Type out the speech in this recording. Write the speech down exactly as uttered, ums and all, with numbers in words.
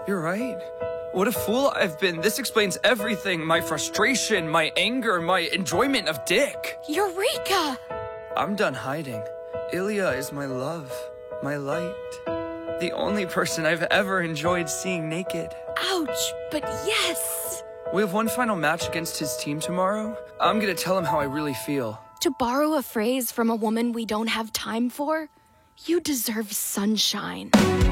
You're right. What a fool I've been. This explains everything. My frustration, my anger, my enjoyment of Dick. Eureka! I'm done hiding. Ilya is my love, my light. The only person I've ever enjoyed seeing naked. Ouch, but yes! We have one final match against his team tomorrow. I'm gonna tell him how I really feel. To borrow a phrase from a woman we don't have time for, you deserve sunshine.